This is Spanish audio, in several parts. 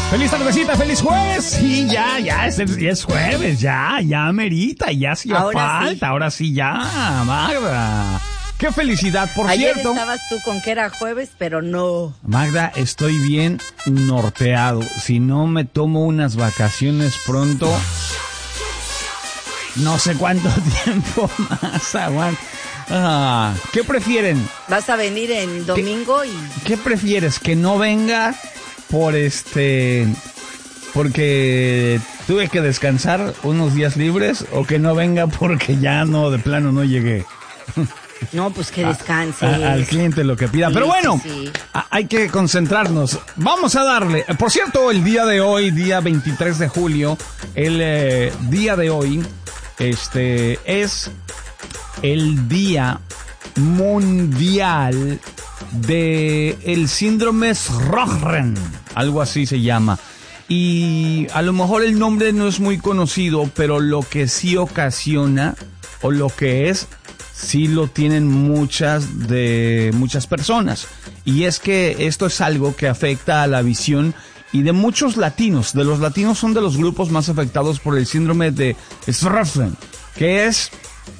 Feliz tardecita, feliz jueves. Sí, ya es jueves, ya merita, ya hacía falta. Sí. Ahora sí, ya, Magda. Qué felicidad, por Ayer cierto. Estabas tú con que era jueves, pero no. Magda, estoy bien norteado. Si no me tomo unas vacaciones pronto, no sé cuánto tiempo más aguanto. ¿Qué prefieren? Vas a venir en domingo ¿Qué prefieres? ¿Que no venga porque tuve que descansar unos días libres, o que no venga porque ya no, de plano no llegué? No, pues que descanse. Al cliente lo que pida. Pero bueno, sí. Hay que concentrarnos. Vamos a darle. Por cierto, el día de hoy, día 23 de julio, el día de hoy, es el Día Mundial de el síndrome Sjögren, algo así se llama. Y a lo mejor el nombre no es muy conocido, pero lo que sí ocasiona, o lo que es, sí lo tienen muchas personas. Y es que esto es algo que afecta a la visión y de muchos latinos. De los latinos son de los grupos más afectados por el síndrome de Sjögren, que es...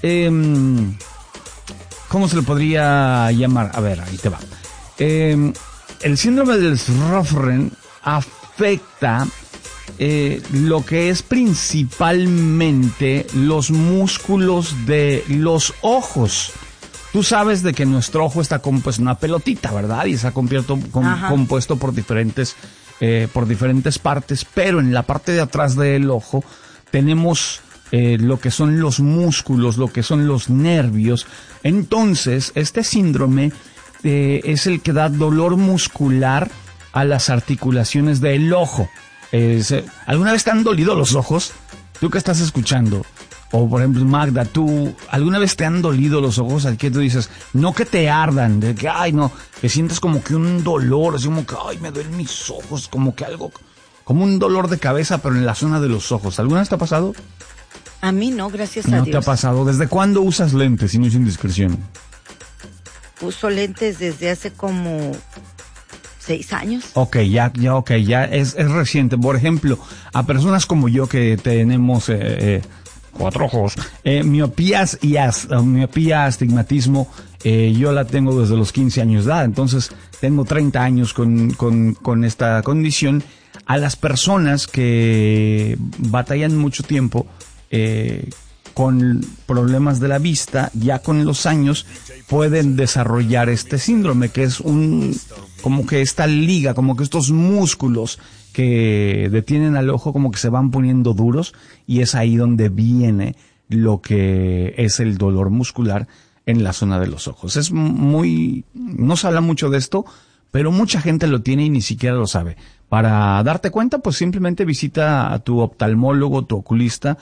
¿cómo se le podría llamar? A ver, ahí te va. El síndrome del Sjögren afecta lo que es principalmente los músculos de los ojos. Tú sabes de que nuestro ojo está compuesto en una pelotita, ¿verdad? Y está compuesto por diferentes partes, pero en la parte de atrás del ojo tenemos lo que son los músculos, lo que son los nervios. Entonces, este síndrome es el que da dolor muscular a las articulaciones del ojo. ¿Alguna vez te han dolido los ojos? Tú que estás escuchando, o por ejemplo Magda, ¿tú alguna vez te han dolido los ojos? Al que tú dices, no que te ardan, de que ay no, que sientes como que un dolor, así como que ay me duelen mis ojos, como que algo, como un dolor de cabeza, pero en la zona de los ojos. ¿Alguna vez te ha pasado? A mí no, gracias a Dios. ¿No te ha pasado? ¿Desde cuándo usas lentes, si no es indiscreción? Uso lentes desde hace como 6 años. Ok, ya es reciente. Por ejemplo, a personas como yo que tenemos 4 ojos, miopía, astigmatismo, yo la tengo desde los 15 años de edad. Entonces, tengo 30 años con esta condición. A las personas que batallan mucho tiempo con problemas de la vista, ya con los años pueden desarrollar este síndrome, que es como que esta liga, como que estos músculos que detienen al ojo como que se van poniendo duros, y es ahí donde viene lo que es el dolor muscular en la zona de los ojos. No se habla mucho de esto, pero mucha gente lo tiene y ni siquiera lo sabe. Para darte cuenta, pues simplemente visita a tu oftalmólogo, tu oculista,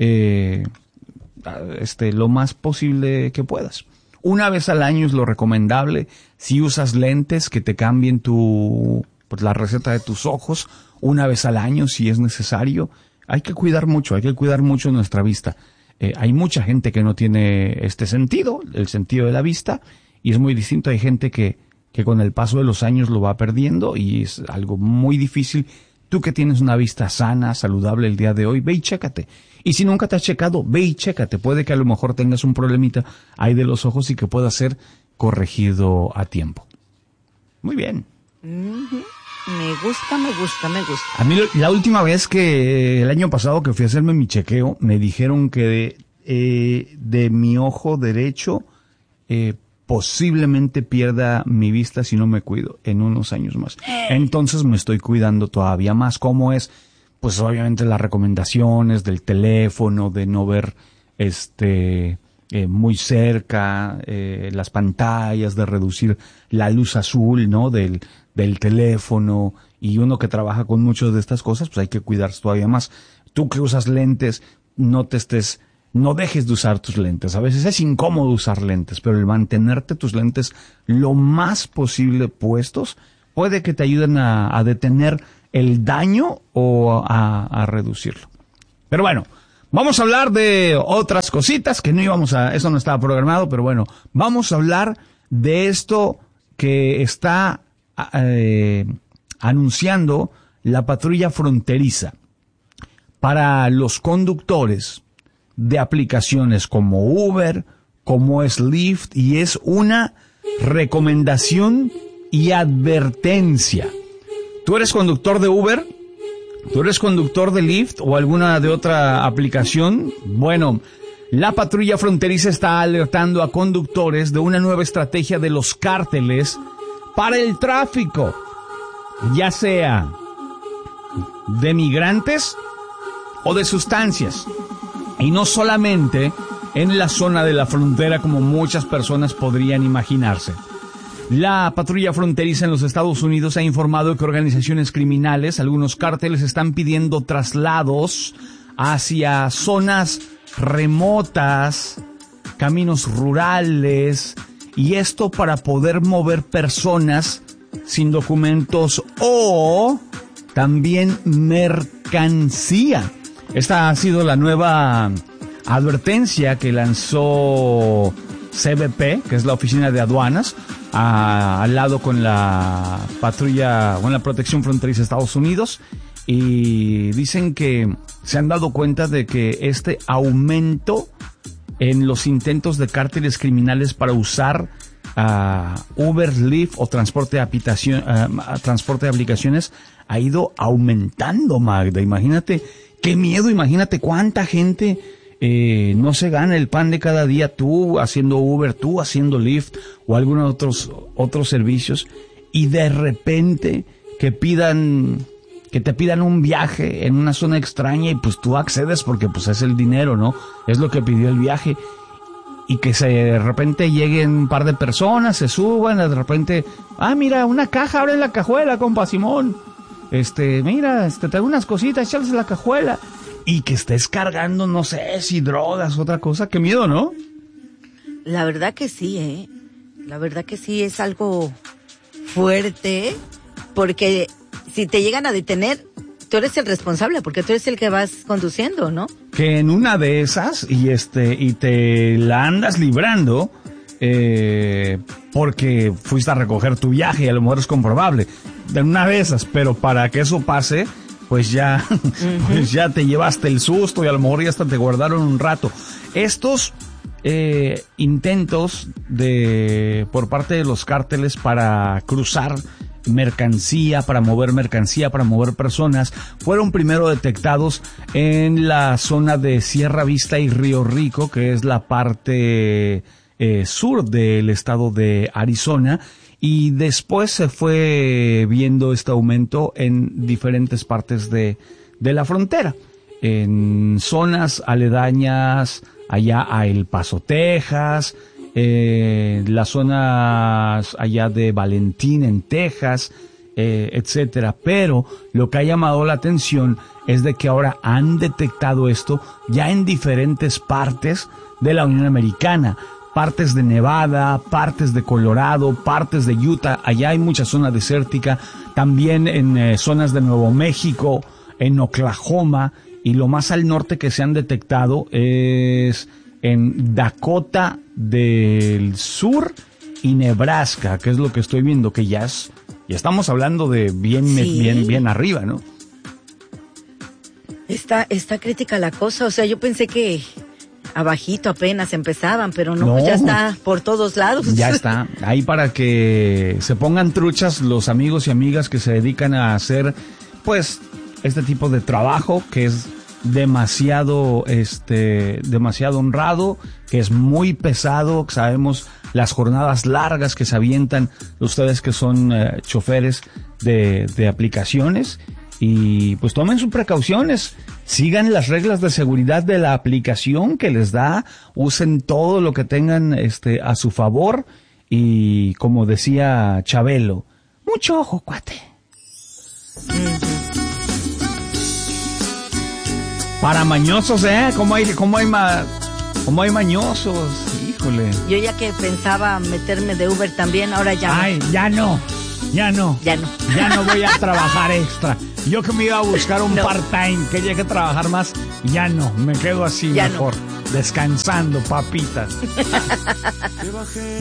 lo más posible que puedas. Una vez al año es lo recomendable. Si usas lentes, que te cambien la receta de tus ojos una vez al año si es necesario. Hay que cuidar mucho nuestra vista. Hay mucha gente que no tiene este sentido, el sentido de la vista, y es muy distinto. Hay gente que con el paso de los años lo va perdiendo y es algo muy difícil. Tú que tienes una vista sana, saludable el día de hoy, ve y chécate. Y si nunca te has checado, ve y chécate. Puede que a lo mejor tengas un problemita ahí de los ojos y que pueda ser corregido a tiempo. Muy bien. Me gusta. A mí la última vez el año pasado que fui a hacerme mi chequeo, me dijeron que de mi ojo derecho posiblemente pierda mi vista si no me cuido en unos años más. Entonces me estoy cuidando todavía más. ¿Cómo es? Pues obviamente las recomendaciones del teléfono, de no ver muy cerca las pantallas, de reducir la luz azul, ¿no? del teléfono, y uno que trabaja con muchas de estas cosas, pues hay que cuidarse todavía más. Tú que usas lentes, no dejes de usar tus lentes. A veces es incómodo usar lentes, pero el mantenerte tus lentes lo más posible puestos puede que te ayuden a detener el daño o a reducirlo. Pero bueno, vamos a hablar de otras cositas que eso no estaba programado, pero bueno, vamos a hablar de esto que está anunciando la patrulla fronteriza para los conductores de aplicaciones como Uber, como es Lyft, y es una recomendación y advertencia. ¿Tú eres conductor de Uber? ¿Tú eres conductor de Lyft o alguna de otra aplicación? Bueno, la patrulla fronteriza está alertando a conductores de una nueva estrategia de los cárteles para el tráfico, ya sea de migrantes o de sustancias. Y no solamente en la zona de la frontera como muchas personas podrían imaginarse. La patrulla fronteriza en los Estados Unidos ha informado que organizaciones criminales, algunos cárteles, están pidiendo traslados hacia zonas remotas, caminos rurales, y esto para poder mover personas sin documentos o también mercancía. Esta ha sido la nueva advertencia que lanzó CBP, que es la Oficina de Aduanas, al lado con la patrulla, con la protección fronteriza de Estados Unidos, y dicen que se han dado cuenta de que este aumento en los intentos de cárteles criminales para usar Uber, Lyft o transporte de aplicaciones ha ido aumentando, Magda. Imagínate qué miedo, imagínate cuánta gente no se gana el pan de cada día, tú haciendo Uber, tú haciendo Lyft o algunos otros servicios, y de repente que te pidan un viaje en una zona extraña y pues tú accedes porque pues es el dinero, ¿no? Es lo que pidió el viaje. Y que de repente lleguen un par de personas, se suban, de repente, mira, una caja, abre la cajuela, compa Simón. Mira, traigo unas cositas, échales en la cajuela. Y que estés cargando, no sé, si drogas, otra cosa. Qué miedo, ¿no? La verdad que sí, La verdad que sí, es algo fuerte, porque si te llegan a detener, tú eres el responsable, porque tú eres el que vas conduciendo, ¿no? Que en una de esas, y te la andas librando, porque fuiste a recoger tu viaje, y a lo mejor es comprobable, de una de esas, pero para que eso pase, pues ya, pues ya te llevaste el susto, y a lo mejor ya hasta te guardaron un rato. Estos intentos por parte de los cárteles para cruzar mercancía, para mover personas, fueron primero detectados en la zona de Sierra Vista y Río Rico, que es la parte sur del estado de Arizona, y después se fue viendo este aumento en diferentes partes de la frontera, en zonas aledañas allá a El Paso, Texas, las zonas allá de Valentín en Texas, etcétera. Pero lo que ha llamado la atención es de que ahora han detectado esto ya en diferentes partes de la Unión Americana, partes de Nevada, partes de Colorado, partes de Utah. Allá hay mucha zona desértica, también en zonas de Nuevo México, en Oklahoma, y lo más al norte que se han detectado es en Dakota del Sur y Nebraska, que es lo que estoy viendo, que ya estamos hablando de bien arriba, ¿no? Está crítica la cosa, o sea, yo pensé que abajito apenas empezaban, pero no, pues ya está por todos lados. Ya está, ahí para que se pongan truchas los amigos y amigas que se dedican a hacer, pues, este tipo de trabajo, que es demasiado honrado, que es muy pesado. Sabemos las jornadas largas que se avientan ustedes que son choferes de aplicaciones, y pues tomen sus precauciones, sigan las reglas de seguridad de la aplicación que les da, usen todo lo que tengan a su favor, y como decía Chabelo, mucho ojo, cuate. Para mañosos, como hay mañosos, híjole. Yo ya que pensaba meterme de Uber también, ahora ya. Ay, ya no voy a trabajar extra. Yo que me iba a buscar un part-time, que llegue a trabajar más, ya no, me quedo así ya mejor, descansando, papitas.